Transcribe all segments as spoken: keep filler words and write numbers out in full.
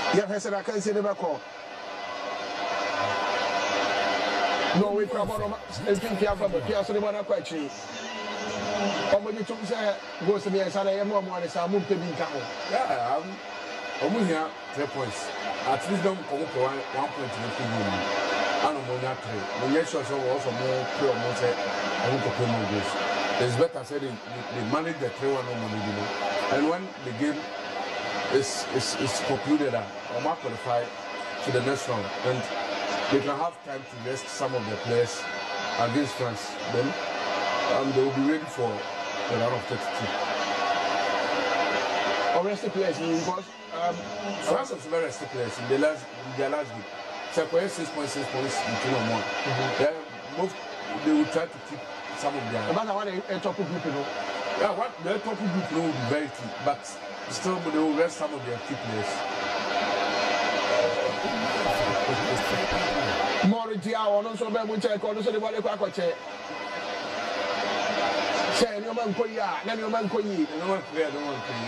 Yeah, I said I can't see the back call. No, we come on. I think you have a Pierce on the one quite cheap. How many times I go to me and say I am one is a movie in town. Yeah, I'm here three points. At least don't come up one one point in the field. I don't know that three. When you show some also more play or more say I want to play more goals. It's better said they, they manage the three one no money, you know. And when the game is is is concluded, I'm not qualified to the next round, and they can have time to rest some of their players against France. Then um, they will be ready for the round of thirty-two. Or rest the players because um, France have very rested players in the last in their last game. So for six point six points in two or more. They both they will try to keep some of their. But I want a top group, you know. Yeah, what their top group will be very key, but still they will rest some of their key players. More Diao, no so bad, we check on the body quack check. Say, no man could ya, no man could eat, no one clear, no one clear.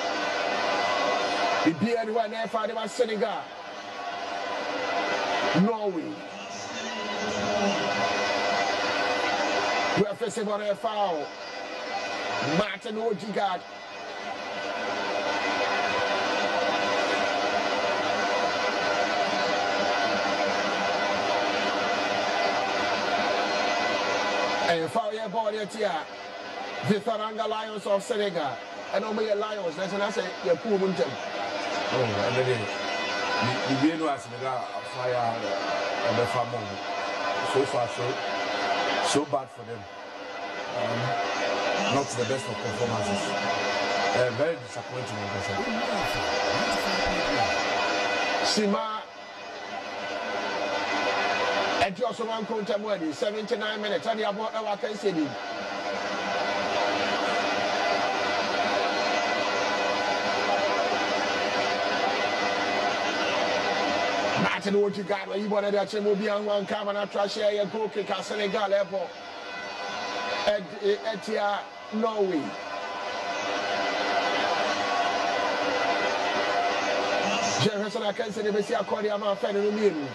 The beard one there for the Senegal. Norway. We are facing on a foul. Martin Odegaard. And foul your body at here. The Tharanga Lions of Senegal. And only Lions, that's what I say, you're poor Munten. Oh, and then the Vienna has fire and the farm. So far, so so bad for them. Um, not the best of performances. Uh, very disappointing, like I said. Sima. And you also want to come seventy-nine minutes. And you have what I can say. Martin Odegaard, where you wanted that you will be on one camera and trash here, you go kick at Senegal airport. At here, Norway. Jefferson, I can say the best I call you a man fan in the middle.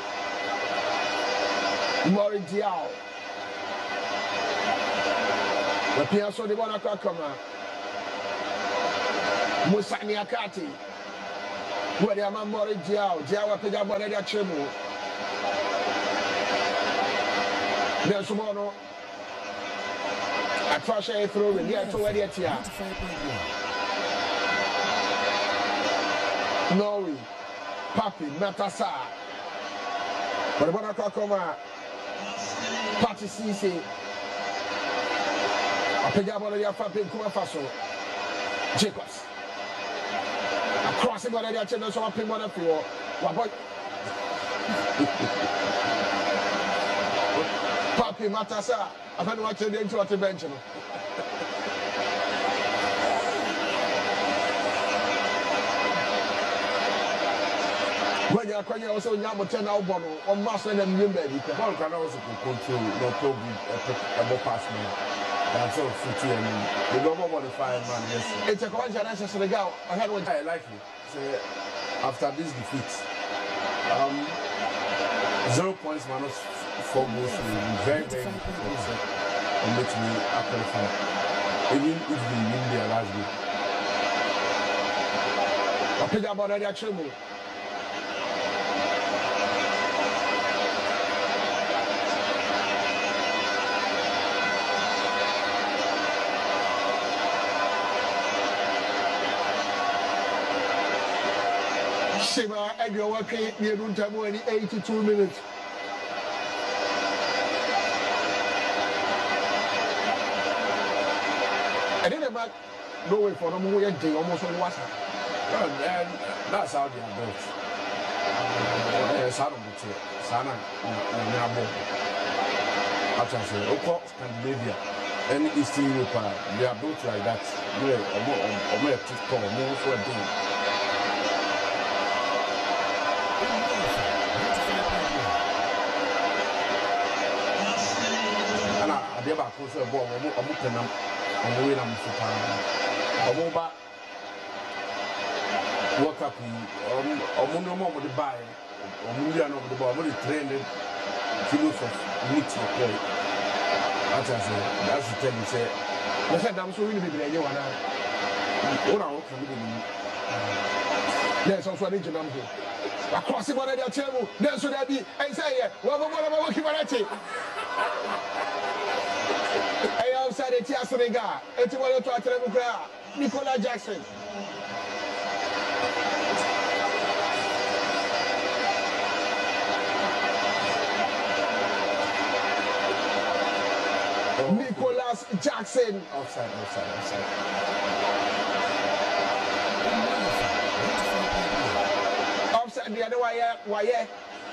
Mori Diao. The Piazza de Bonacacoma. Musani Akati. Where the man Mori Diao. Diao Pegabo de Chemo. There's one. I trash a throw in here to where the Tia. Norway. Papi, Matasa. But the Bonacacoma. Party C C. I pick up one of your family Kuma Faso. Jacobs. Across the border, I tell so I pick one up for you. Papi Matasa. I've had watching them to the bench. When you are also in Yamo ten album or master and new baby. The ball can also control, not probably a more pass man. That's all footy and the global modified man. Yes, it's a coincidence to the girl. I had one. I like it. So after this defeat, um, zero points minus four goals will be very, very difficult and make me qualify. Even if they win their last game. I pick up already actually. Shima and you're working near Runtamo in eighty-two minutes. I didn't have no way for them who day almost on WhatsApp. That's how they are built. Sana Mutu, Sana Nabo. After say, Oko, Scandinavia, and Eastern Europe, they are built like that. They are more TikTok, more for a thing. They are close to a ball, a book and a way I'm for a mobile. World Cup um um no more the buy um million of the ball only three hundred kilos of meat to play. What I say that's to tell you say I said I'm so really be there you wanna what I want to do there's also a region I'm here across the border table there's so that be I say what what what what keep on it I outside the Tia Senegal eighty one to Atletico Nicola Jackson. Nicholas Jackson. Offside, offside, offside. Offside, the other way, why?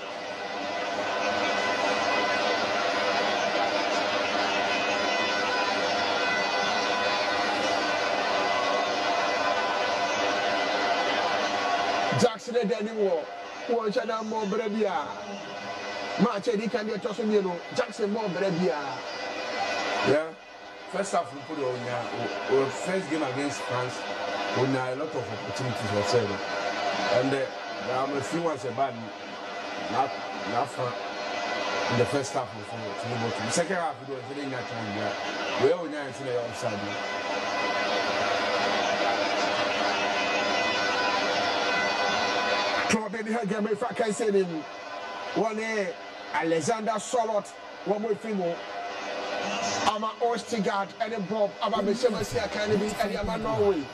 Jackson and Danny War. Watch out, more Brebia. Match Eddie can get us on you. Jackson more Brebia. Yeah, first half we put on our first game against France. We had a lot of opportunities for selling, and uh, I'm a few ones about not not front in the first half of the the second half we were doing that time. Yeah, we all know it's the outside. Club in the game, if I can say him, one day Alexander Solot, one more film. I'm an Ostigard and a Bob. I'm a Messi Academy and I'm a Norway.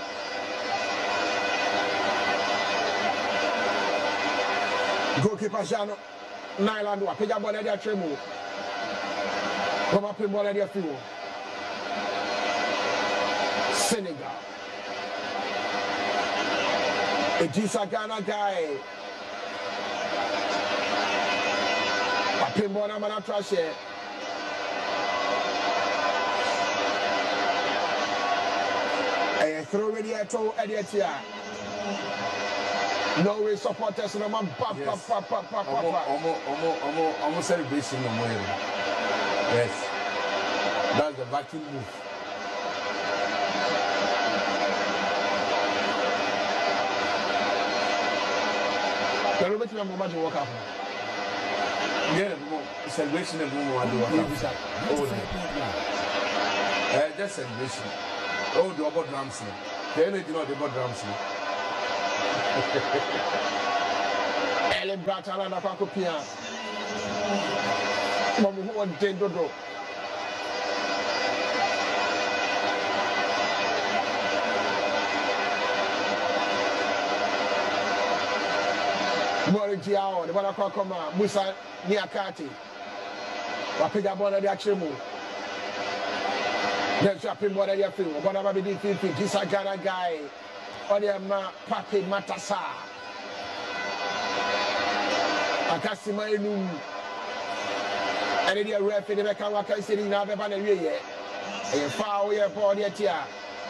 Goalkeeper Jano Nyland, what Pija Bonadia Tremo. Come up in Bonadia Field. Senegal. Idrissa Gana guy. Pimbona Manatrashe. Throw ready at all, Ediatia. Norway supporters, no man, papa, papa, papa, papa. Almost, almost, almost, almost celebration no more. Yes, that's the vacuum move. Can you make me a moment to walk up? Yeah, celebration and boom, I do. Oh, just celebration. Oh, the about drums. Can you know the about drums? Ellen Bratala na Pakopia. Mama who on Dendodo. Mori Jiao, the Banaka Koma, Musa Niakati. Wapiga Bona de Achemu. Then shopping more than your film. What about the fifty? This a Ghana guy. Or the ma Papi Matasa. Akasima Inu. And the ref in the Kawaka City now, the Banner. A foul here for the Tia.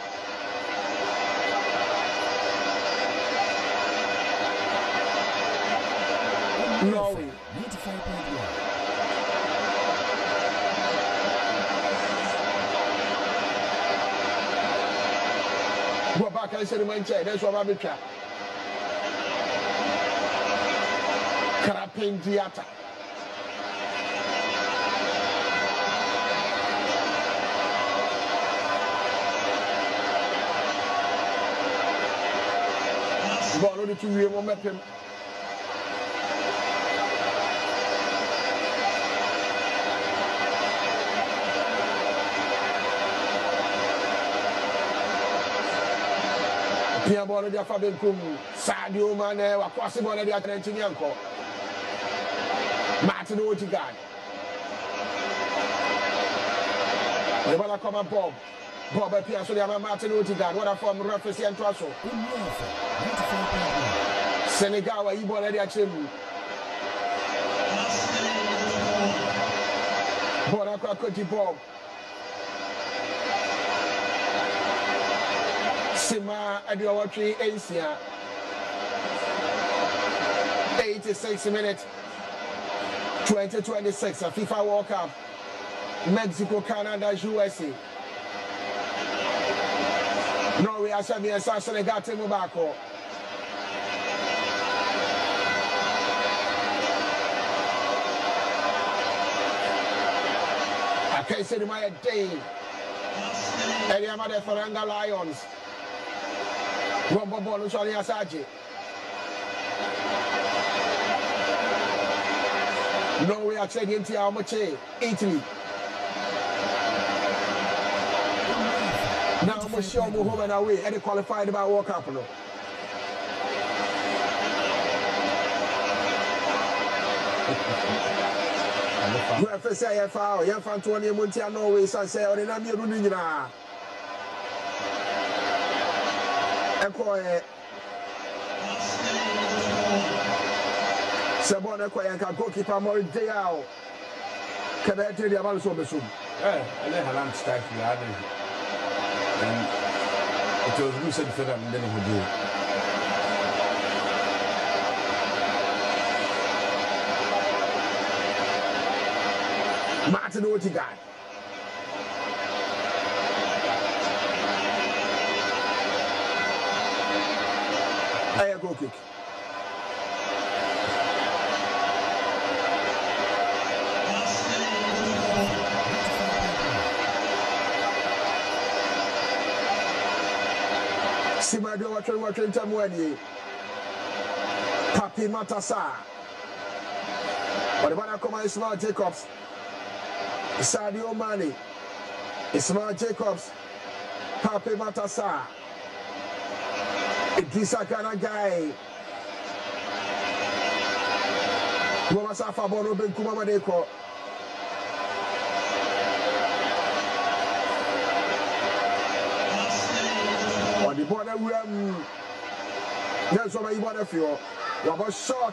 Norway. Go back and say the man chair. That's what I'm doing. Karapin Diata. Go on to you, one map him. Pia bola dia Fabien Kum, Sadio Mane, wakwasi bola dia Trentini anko. Martin Odegaard. The bola come and Bob. Bob Pia so dia Martin Odegaard. What a form referee and Traso. Senegal wa bola dia Chemu. Bola kwa Cote Bob. Sima Adiawatri Asia. eighty-six minutes. twenty twenty-six. A FIFA World Cup. Mexico, Canada, U S A. Norway, Ashabia, Senegal, Timobako. Okay, so my day. And the other Faranga Lions. One ball on Shani Asaji. Norway are trading into Almache, Italy. Now I'm sure we're home and away and qualified by World Cup. You have to say, if I have found twenty Muntia Norway, so I say, or in a new Runina. Echo Sabon Echo and goalkeeper more day out. Can I tell you about so soon? Eh, and then Halam strike the other. And it was Lucid for them, then it would do. Martin Odegaard. Aye, go kick. Simado watching watching Tamwani. Papi Matasa. But the man come Ismail Jacobs. Sadio Mane. Ismail Jacobs. Papi Matasa. Idrissa Gana Gueye. Wamasa Fabono Ben Kuma Madeko. On the border, we um, there's what you want to feel. We have a shot.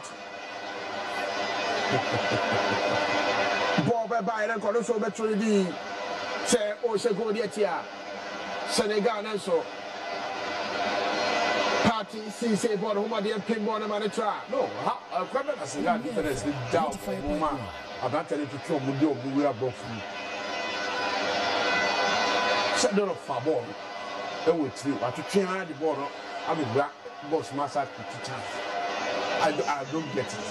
Bob by the corner so better the say oh say go there tia Senegal and so party see say board who dey pin board man try no how kwame na Senegal difference the down for woman about tell to try mu dey obu we above free say don't fa ball e wo tiri wa to train the ball no abi bra box master to chance I I don't get it.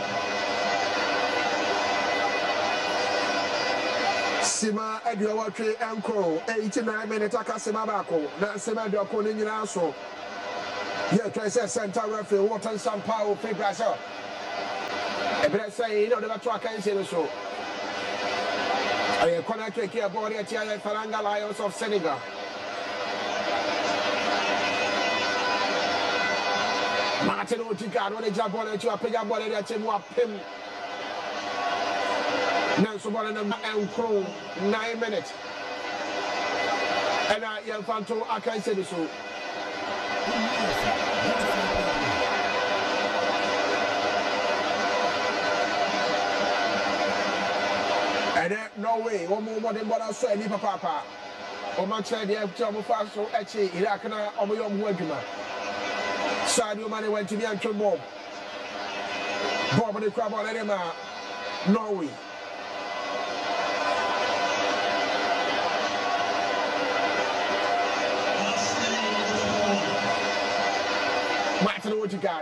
Sima Edio Watri Enko, eighty-nine minutes, Akasima Bako, Nansima Doko Ninaso. Yeah, Tracer Center Referee, Water San Paulo, Fibraso. Every say, you know, the track I say the show. I connect here, body at Faranga Lions of Senegal. Martin Odegaard, when they jump on it, you are paying a body that you are pim. Nelson Bonham and Crow, nine minutes. And I am Fanto, I can say this. And then, no way, one more than what I said, Nipa Papa. Or my child, the job of Faso, actually, Irakana, or my young Wegma. Sadio Mane went to the Antrim Bob. Bob and the crab on Edema, Norway. Martin Odegaard.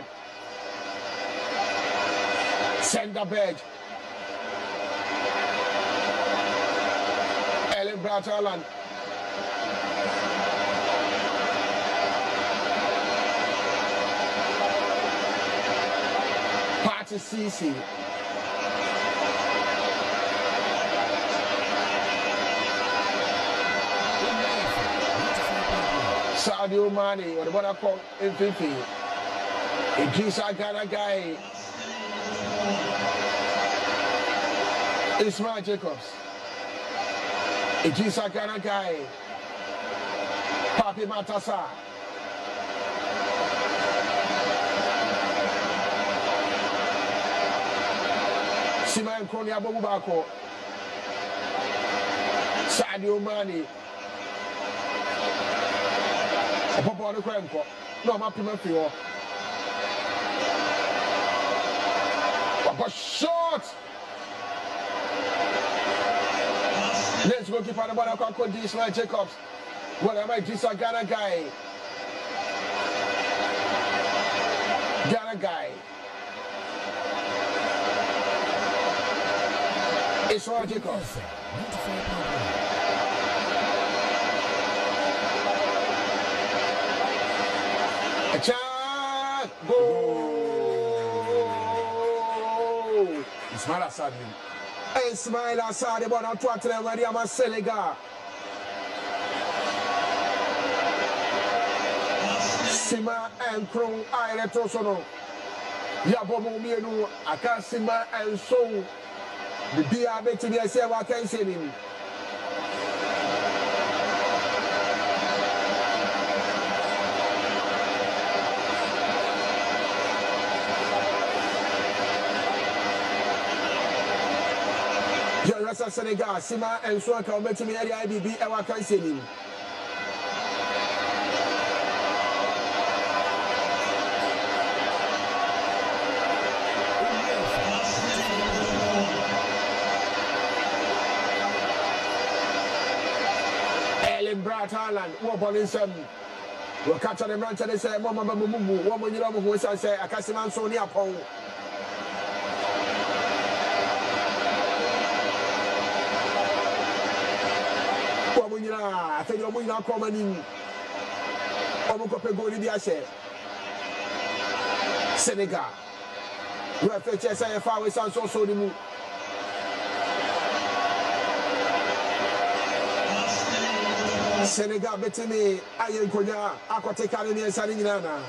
Send the bed. Ellen Bratalan. Party Cece. Sadio Mane, or the one I call M V P. Idrissa Gana Gueye. Ismail Jacobs. Idrissa Gana Gueye. Papi Matasa. Simon Kroni Abubako. Sadio Mane. Papa on the crime. No, I'm happy with you. But shot. Let's go keep on the ball. I can't call Ismail Jacobs. Well, I might Idrissa Gana Gueye. Gana Gueye. Ismail Jacobs. A chance. Goal. Ismail Assad. Ismail Assad. The ball out to Atlanta. Mariama Senegal. Sima and Krong. I let us know. Yabomo Mienu. Akasima and so. The beer bet to be a say what can say him. Rasa Senegal, Sima and so can bet to me area I B B ever can say him. Ellen Brat Harland, what on his son? We'll catch on the branch and they say, Mama Mumu, woman you know who is I say, I can't see man so near Pong. I think you're going to come in. I'm going to go to the Senegal. You have to chase a far away sound so so the move. Senegal betting me. I ain't going to take out in the Sanina.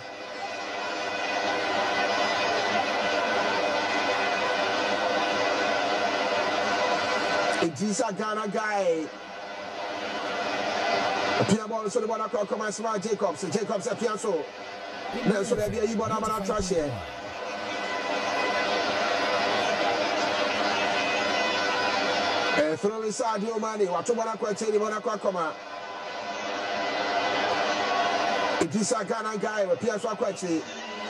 It's a Ghana guy. Pia ball so the ball across come and smart Jacobs. Jacobs a Pia so. Then so there be a Ibo na man trash here. Eh throw inside your money. What ball across the ball across come. It is a Ghana guy with Pia so across. E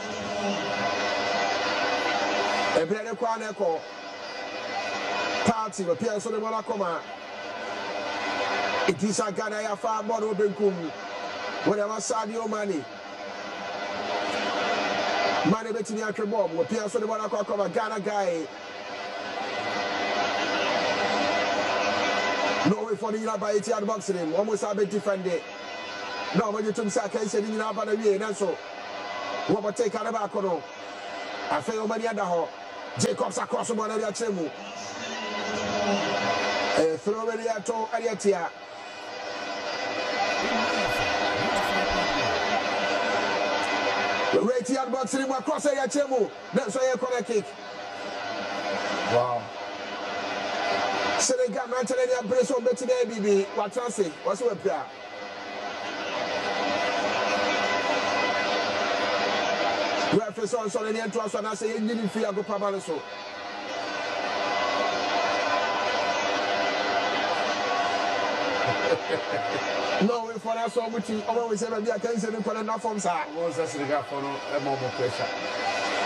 brother kwa na ko. Party with Pia so the ball come. It is a Ghana ya far more open kum. Whatever Sadio Mane. Mane bet me at Bob. We Pierre so the one come a Ghana guy. No way for the United eighty yard boxing him. Almost a bit different day. No, when you took Saka, he said you have a way. That's so. What will take out the back on? I feel money at the hole. Jacobs across the one of the Chemu. Throw it at all. Ariatia. Right here, boxing him across the Chemu. That's why you corner kick. Wow. Senegal, man, tell you, I'm pressing on betting A B B. What's I say? What's up here? You have to say, so the end to us, and I say, you didn't feel a good problem. So, no way for us, so much. I always say, I can't say, I'm going to form, sir. What's that? Senegal for no more pressure.